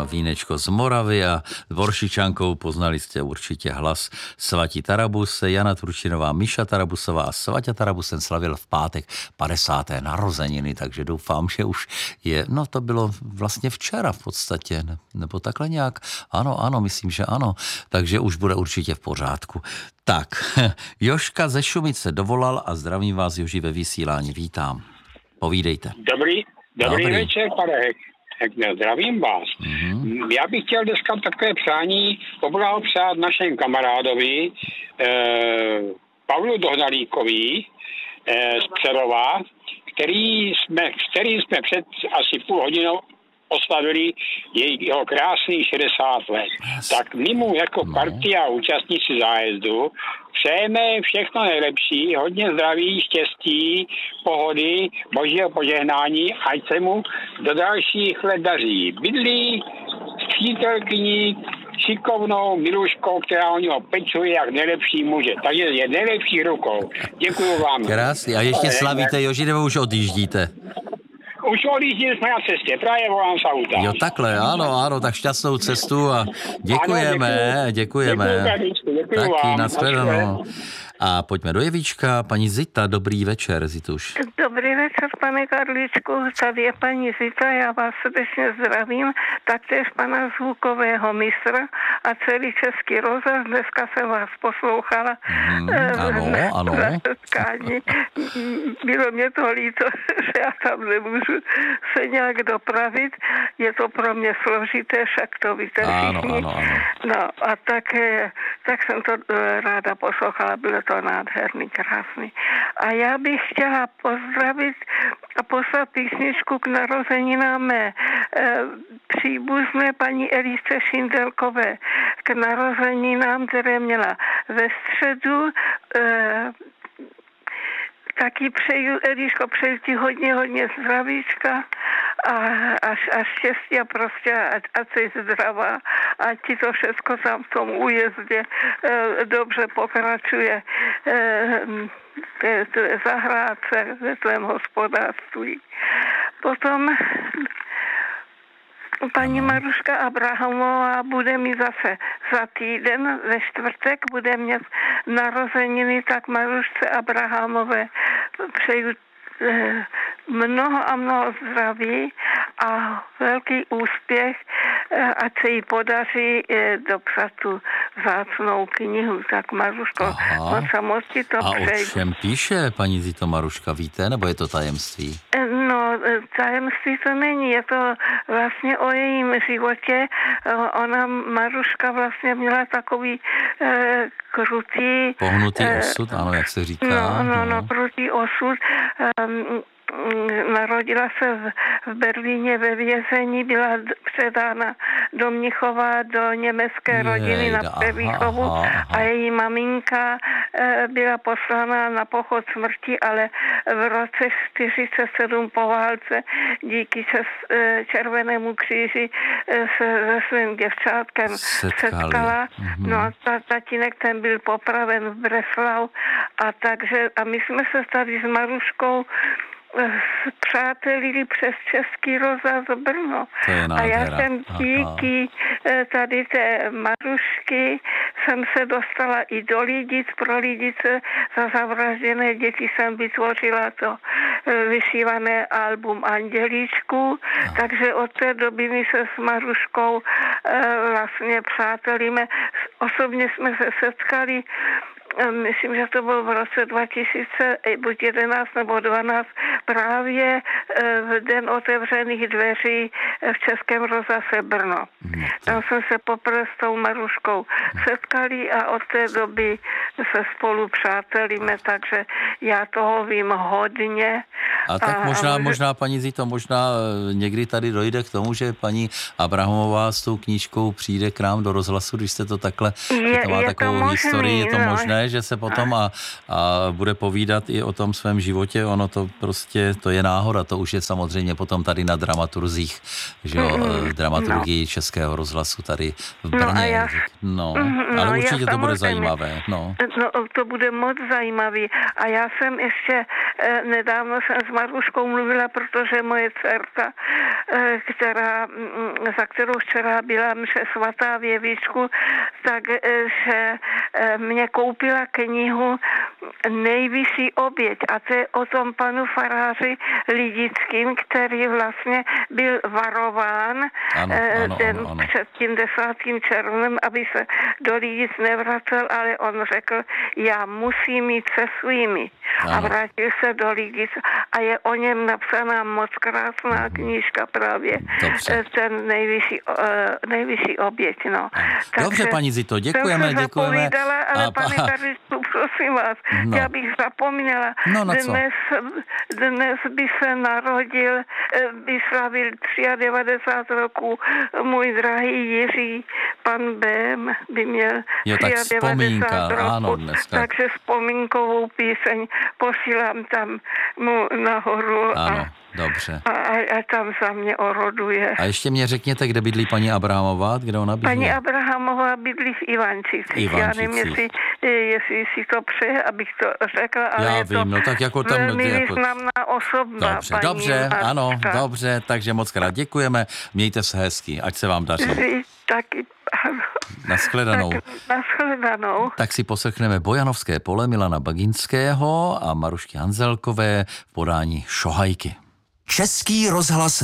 vínečko z Moravy a Dvoršičankou poznali jste určitě hlas Svati Tarabuse, Jana Turčinová, Miša Tarabusová a Svaťa Tarabusen slavil v pátek 50. narozeniny, takže doufám, že už je, no to bylo vlastně včera v podstatě, nebo takhle nějak, ano, myslím, že ano, takže už bude určitě v pořádku. Tak, Jožka ze Šumice dovolal a zdravím vás, Joži, ve vysílání, vítám. Povídejte. Dobrý večer, pane Hekne, zdravím vás. Mm-hmm. Já bych chtěl dneska takové přání poblahopřát našem kamarádovi Pavlu Dohnalíkovi z Přerova, který jsme před asi půl hodinou oslavili jeho krásných 60 let. Tak my mu jako partia účastníci zájezdu přejeme všechno nejlepší, hodně zdraví, štěstí, pohody, božího požehnání, ať se mu do dalších let daří. Bydlí s přítelkyní šikovnou Miluškou, která o něho pečuje jak nejlepší muže. Takže je nejlepší rukou. Děkuju vám. Krásný. A ještě slavíte, Joži, nebo už odjíždíte? Už odjíždili jsme na cestě, právě volám z auta. Jo, takhle, ano, tak šťastnou cestu a děkujeme. Děkuji Taky, vám. nashledanou. A pojďme do Jevíčka. Paní Zita, dobrý večer, Zituš. Dobrý večer, pane Karličku. Tady je paní Zita, já vás srdečně zdravím. Taktéž pana zvukového mistra a celý Český rozhlas. Dneska jsem vás poslouchala. Ano. Bylo mě to líto, že já tam nemůžu se nějak dopravit. Je to pro mě složité, však to víte všichni. Ano. No a tak jsem to ráda poslouchala, bylo to nádherný, krásný. A já bych chtěla pozdravit a poslat písničku k narozeninám mé příbuzné paní Elišce Šindelkové, k narozeninám, které měla ve středu. Taky přeju, Eliško, přeju ti hodně zdravíčka a štěstí a prostě ať jsi zdravá a ti to všechno tam v tom újezdě dobře pokračuje zahrádce ve tvém hospodářství. Potom paní Maruška Abrahamová bude mi zase za týden, ve čtvrtek bude mít narozeniny, tak Marušce Abrahamové přeju mnoho zdraví a velký úspěch, ať se jí podaří dopsat tu vzácnou knihu. Tak Maruško, moc ti to přeji. A o čem píše paní Zito Maruška, víte, nebo je to tajemství? No, tajemství to není, je to vlastně o jejím životě. Ona, Maruška, vlastně měla takový krutý... Pohnutý osud, ano, jak se říká. No, krutý osud. Narodila se v Berlíně ve vězení, byla předána do Mnichova, do německé rodiny na převýchovu a její maminka byla poslána na pochod smrti, ale v roce 47 po válce díky Červenému kříži se svým děvčátkem setkala. No a tatínek ten byl popraven v Breslau a my jsme se tady s Maruškou přátelili přes Český rozhlas Brno. A já jsem díky tady té Marušky jsem se dostala i do Lidic, pro Lidice za zavražděné děti jsem vytvořila to vyšívané album Andělíčku, takže od té doby my se s Maruškou vlastně přátelíme. Osobně jsme se setkali, myslím, že to bylo v roce 2011 nebo 12, právě v den otevřených dveří v Českém rozhlase Brno. Tam jsme se poprvé s tou Maruškou setkali a od té doby se spolu přátelíme, takže já toho vím hodně. A tak možná paní Zito, možná někdy tady dojde k tomu, že paní Abrahamová s tou knížkou přijde k nám do rozhlasu, když jste to takhle, to má takovou historii, je to možné, že se potom a bude povídat i o tom svém životě, ono to prostě prostě to je náhoda, to už je samozřejmě potom tady na dramaturgích, že jo, dramaturgii Českého rozhlasu tady v Brně. Ale určitě to bude zajímavé. No, to bude moc zajímavý. A já jsem ještě nedávno s Maruškou mluvila, protože moje dcerka, za kterou včera byla mše svatá v Jevíčku, takže mě koupila knihu Nejvyšší oběť. A to je o tom panu faráři Lidickým, který vlastně byl varován před tím 10. červnem, aby se do Lidic nevracel, ale on řekl, já musím jít se svými. A vrátil se do Lidic a je o něm napsaná moc krásná knížka právě. Ten nejvyšší oběť. No. Dobře, paní Zito, děkujeme. Jsem se zapovídala, ale pane Karistu, prosím vás, já bych zapomněla. Dnes by se narodil, by slavil 93 roku můj drahý Jiří, pan Bém by měl 93 roku, takže vzpomínkovou píseň posílám tam mu nahoru. Ano, dobře. A tam za mě oroduje. A ještě mě řekněte, kde bydlí paní Abrahamová, kde ona bydlí? Paní Abrahamová bydlí v Ivančicích. Já nevím, jestli si to přeje, abych to řekla, ale já je vím, to no tak jako tam velmi významná osoba. Dobře, ano, dobře, takže moc krát děkujeme, mějte se hezky, ať se vám daří. Taky, ano. Nashledanou. Tak si poslechneme Bojanovské pole Milana Baginského a Marušky Hanzelkové v podání Šohajky. Český rozhlas